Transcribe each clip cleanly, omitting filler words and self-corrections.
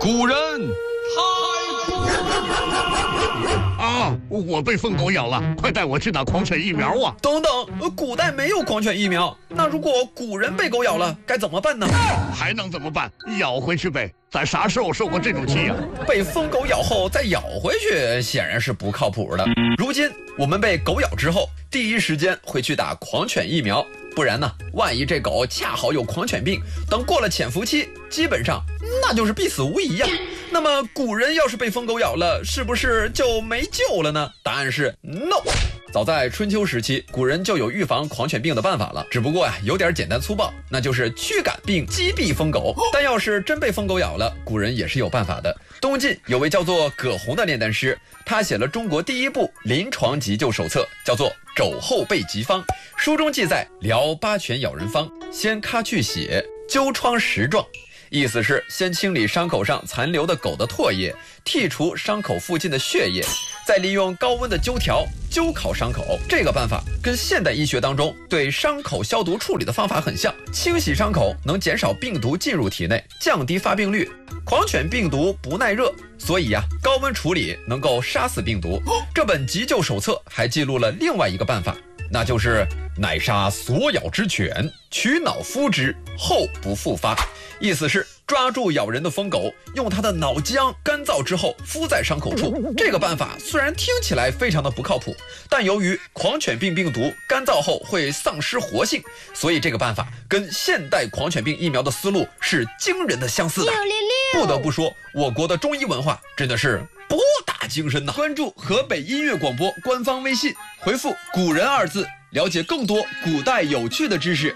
古人太酷啊！我被疯狗咬了，快带我去打狂犬疫苗啊！ 等等，古代没有狂犬疫苗，那如果古人被狗咬了，该怎么办呢？ 还能怎么办？咬回去呗。咱啥时候受过这种气呀？ 被疯狗咬后再咬回去，显然是不靠谱的。如今我们被狗咬之后，第一时间会去打狂犬疫苗，不然呢，万一这狗恰好有狂犬病，等过了潜伏期，基本上那就是必死无疑呀。那么古人要是被疯狗咬了，是不是就没救了呢？答案是 no。早在春秋时期，古人就有预防狂犬病的办法了，只不过有点简单粗暴，那就是驱赶并击毙疯狗。但要是真被疯狗咬了，古人也是有办法的。东晋有位叫做葛洪的炼丹师，他写了中国第一部临床急救手册，叫做《肘后备急方》。书中记载疗八犬咬人方，先咔去血，灸疮10壮。意思是先清理伤口上残留的狗的唾液，剔除伤口附近的血液，再利用高温的灸条灸烤伤口。这个办法跟现代医学当中对伤口消毒处理的方法很像，清洗伤口能减少病毒进入体内，降低发病率。狂犬病毒不耐热，所以高温处理能够杀死病毒。这本急救手册还记录了另外一个办法，那就是乃杀所咬之犬，取脑敷之，后不复发。意思是抓住咬人的疯狗，用它的脑浆干燥之后敷在伤口处。这个办法虽然听起来非常的不靠谱，但由于狂犬病病毒干燥后会丧失活性，所以这个办法跟现代狂犬病疫苗的思路是惊人的相似的。不得不说，我国的中医文化真的是博大精深呐！关注河北音乐广播官方微信，回复“古人”2字，了解更多古代有趣的知识。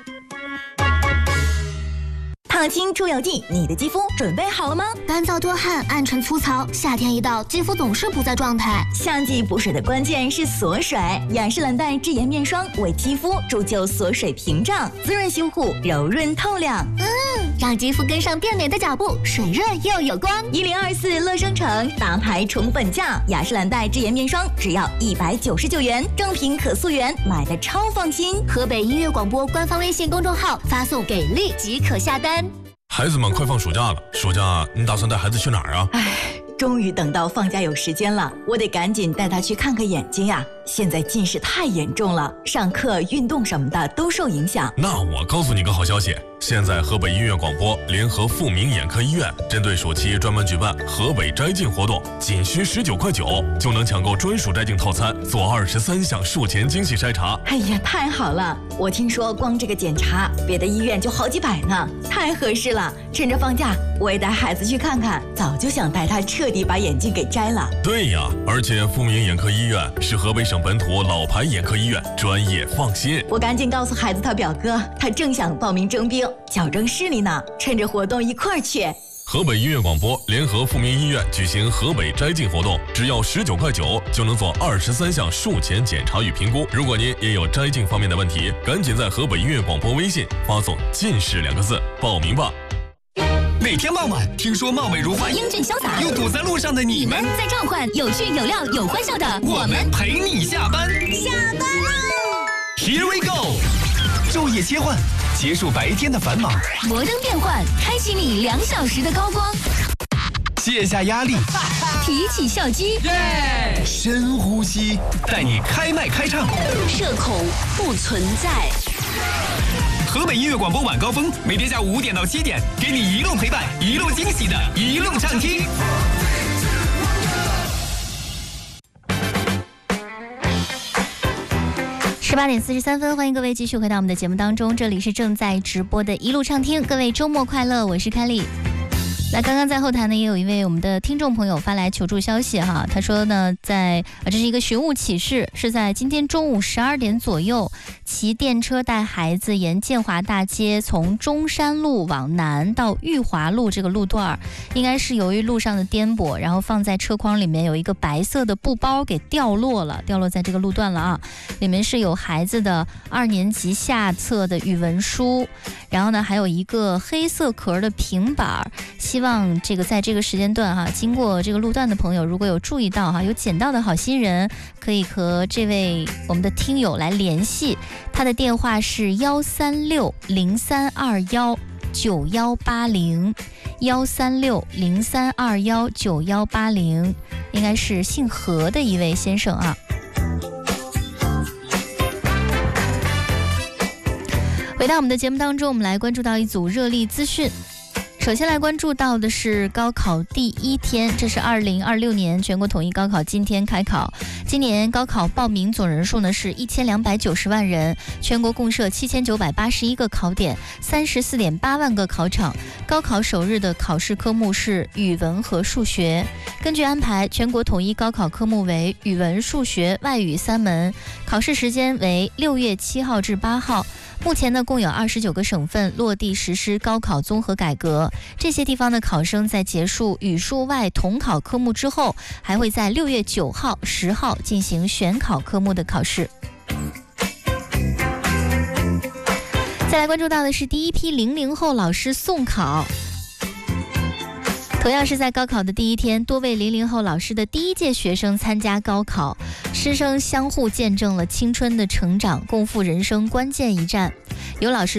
烫青出油剂，你的肌肤准备好了吗？ 干燥多汗，暗沉粗糙，夏天一到，肌肤总是不在状态。 夏季补水的关键是锁水，雅诗兰黛智妍面霜为肌肤铸就锁水屏障，滋润修护，柔润透亮。 让肌肤跟上变美的脚步，水润又有光。 1024乐生城大牌重本价，雅诗兰黛智妍面霜只要199元，正品可溯源，买的超放心。 河北音乐广播官方微信公众号发送给力即可下单。 孩子们快放暑假了，暑假你打算带孩子去哪儿啊？ 终于等到放假有时间了，我得赶紧带他去看看眼睛呀。现在近视太严重了，上课、运动什么的都受影响。 那我告诉你个好消息，现在河北音乐广播联合富民眼科医院，针对暑期专门举办河北摘镜活动，仅需19.9块就能抢购专属摘镜套餐，做23项术前精细筛查。 哎呀，太好了！我听说光这个检查，别的医院就好几百呢，太合适了。趁着放假，我也带孩子去看看，早就想带他彻底把眼镜给摘了。 对呀，而且富民眼科医院是河北省本土老牌眼科医院，专业放心。 我赶紧告诉孩子他表哥，他正想报名征兵，矫正视力呢，趁着活动一块儿去。 河北音乐广播联合富民医院举行河北摘镜活动，只要19.9块就能做23项术前检查与评估。如果您也有摘镜方面的问题，赶紧在河北音乐广播微信发送“近视”2个字报名吧。 每天傍晚，听说貌美如花、 英俊潇洒又堵在路上的你们， 在召唤有趣有料有欢笑的我们陪你下班。 下班喽 Here we go， 昼夜切换，结束白天的繁忙， 摩登变换，开启你2小时的高光， 卸下压力， 提起笑肌， 深呼吸，带你开麦开唱， 社恐不存在。 河北音乐广播晚高峰，每天下午5点到7点，给你一路陪伴、一路惊喜的一路畅听。 18点43分，欢迎各位继续回到我们的节目当中，这里是正在直播的一路畅听，各位周末快乐，我是凯丽。那刚刚在后台呢，也有一位我们的听众朋友发来求助消息哈，他说呢，这是一个寻物启事，是在今天中午12点左右，骑电车带孩子沿建华大街从中山路往南到裕华路这个路段，应该是由于路上的颠簸，然后放在车筐里面有一个白色的布包给掉落在这个路段了啊，里面是有孩子的2年级下册的语文书，然后呢还有一个黑色壳的平板，希望这个在这个时间段哈，经过这个路段的朋友，如果有注意到哈，有捡到的好心人，可以和这位我们的听友来联系，他的电话是1360321。 9180，13603219180，应该是姓何的一位先生啊。回到我们的节目当中，我们来关注到一组热力资讯。首先来关注到的是高考第一天，这是2026年全国统一高考今天开考。今年高考报名总人数呢是1290万人，全国共设7981个考点，34.8万个考场。高考首日的考试科目是语文和数学。根据安排，全国统一高考科目为语文、数学、外语3门，考试时间为6月7号至8号。目前呢，共有29个省份落地实施高考综合改革。这些地方的考生在结束语数外统考科目之后，还会在6月9号、10号进行选考科目的考试。再来关注到的是第一批00后老师送考。同样是在高考的第一天，多位00后老师的第一届学生参加高考，师生相互见证了青春的成长，共赴人生关键一战。有老师